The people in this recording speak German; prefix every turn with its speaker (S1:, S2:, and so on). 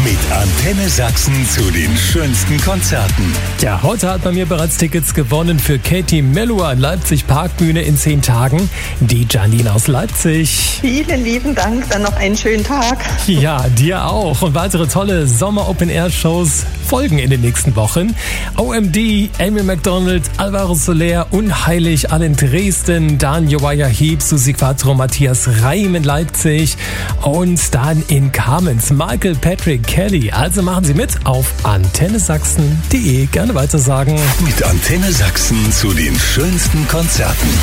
S1: Mit Antenne Sachsen zu den schönsten Konzerten.
S2: Ja, heute hat man mir bereits Tickets gewonnen für Katie Melua in Leipzig Parkbühne in 10 Tagen. Die Janine aus Leipzig.
S3: Vielen lieben Dank, dann noch einen schönen Tag.
S2: Ja, dir auch. Und weitere tolle Sommer-Open-Air-Shows folgen in den nächsten Wochen. OMD, Amy McDonald, Alvaro Soler, Unheilig, alle in Dresden, dann Uriah Heep, Susi Quattro, Matthias Reim in Leipzig und dann in Kamenz Michael Patrick Kelly. Also machen Sie mit auf antennesachsen.de. Gerne weitersagen.
S1: Mit Antenne Sachsen zu den schönsten Konzerten.